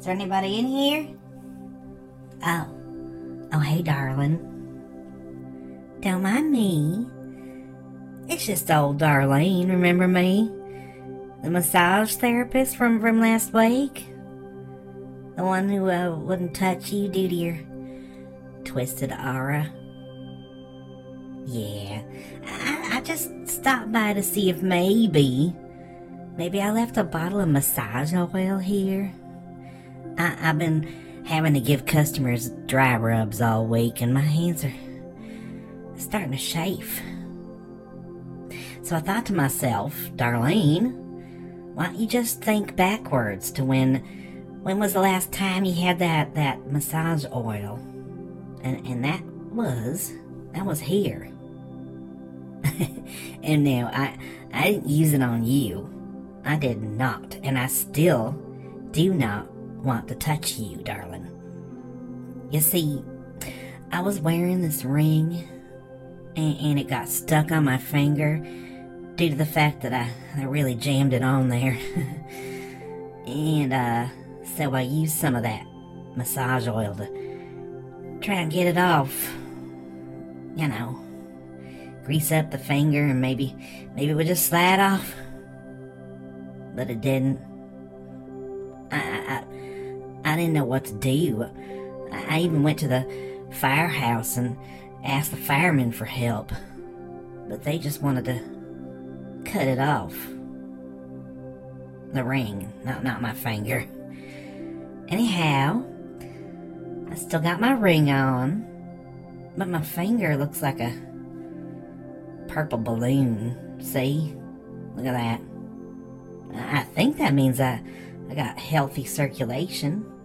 Is there anybody in here? Oh. Oh, hey, darling. Don't mind me. It's just old Darlene, remember me? The massage therapist from last week? The one who wouldn't touch you due to your twisted aura? Yeah, I just stopped by to see if maybe I left a bottle of massage oil here. I've been having to give customers dry rubs all week and my hands are starting to chafe. So I thought to myself, Darlene, why don't you just think backwards to when was the last time you had that massage oil? And that was here. And now I didn't use it on you. I did not, and I still do not want to touch you, darling. You see, I was wearing this ring, and it got stuck on my finger due to the fact that I really jammed it on there. And so I used some of that massage oil to try and get it off. You know, grease up the finger and maybe it would just slide off. But it didn't. I didn't know what to do. I even went to the firehouse and asked the firemen for help. But they just wanted to cut it off. The ring, not my finger. Anyhow, I still got my ring on, but my finger looks like a purple balloon. See? Look at that. I think that means I got healthy circulation.